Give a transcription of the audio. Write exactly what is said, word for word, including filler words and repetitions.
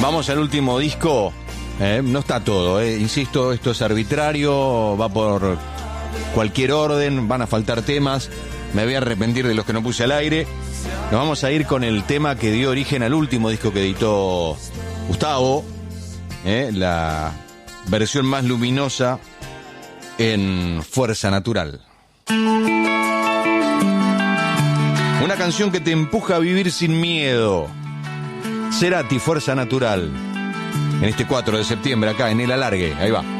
Vamos al último disco. Eh, no está todo, eh. Insisto, esto es arbitrario, va por cualquier orden, van a faltar temas. Me voy a arrepentir de los que no puse al aire. Nos vamos a ir con el tema que dio origen al último disco que editó Gustavo, eh, la versión más luminosa en Fuerza Natural. Una canción que te empuja a vivir sin miedo. Cerati, Fuerza Natural. En este cuatro de septiembre, acá en El Alargue. Ahí va.